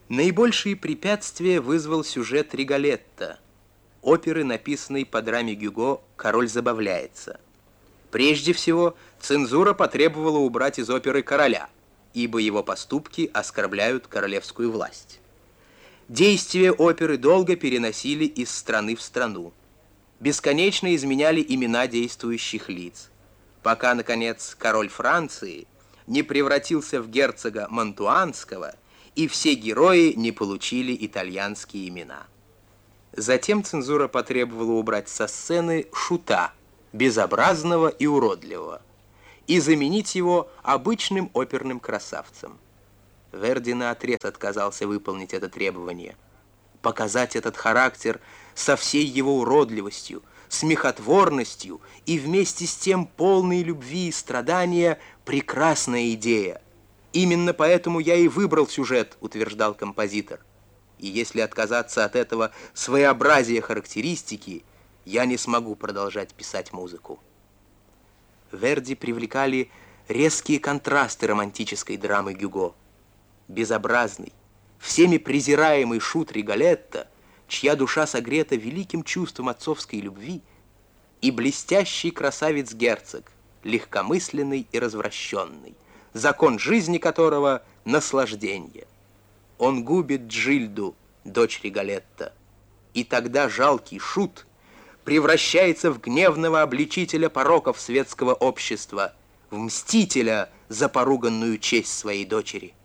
Наибольшие препятствия вызвал сюжет «Риголетто», оперы, написанной по драме Гюго «Король забавляется». Прежде всего, цензура потребовала убрать из оперы короля, ибо его поступки оскорбляют королевскую власть. Действия оперы долго переносили из страны в страну. Бесконечно изменяли имена действующих лиц, пока, наконец, король Франции не превратился в герцога Мантуанского, и все герои не получили итальянские имена. Затем цензура потребовала убрать со сцены шута, безобразного и уродливого, и заменить его обычным оперным красавцем. Верди наотрез отказался выполнить это требование. Показать этот характер со всей его уродливостью, смехотворностью и вместе с тем полной любви и страдания — прекрасная идея. Именно поэтому я и выбрал сюжет, утверждал композитор. И если отказаться от этого своеобразия характеристики, я не смогу продолжать писать музыку. Верди привлекали резкие контрасты романтической драмы Гюго. Безобразный, всеми презираемый шут Риголетто, чья душа согрета великим чувством отцовской любви, и блестящий красавец-герцог, легкомысленный и развращенный, закон жизни которого — наслаждение. Он губит Джильду, дочь Риголетто, и тогда жалкий шут превращается в гневного обличителя пороков светского общества, в мстителя за поруганную честь своей дочери.